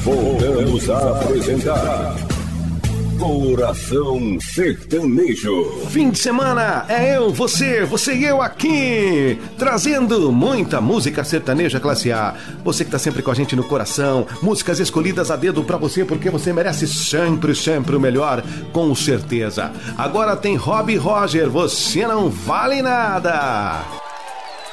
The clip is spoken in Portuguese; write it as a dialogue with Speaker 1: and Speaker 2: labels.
Speaker 1: Voltamos a apresentar Coração Sertanejo.
Speaker 2: Fim de semana é eu, você e eu aqui, trazendo muita música sertaneja classe A. Você que tá sempre com a gente no coração, músicas escolhidas a dedo pra você, porque você merece sempre o melhor, com certeza. Agora tem Robbie Roger, Você Não Vale Nada.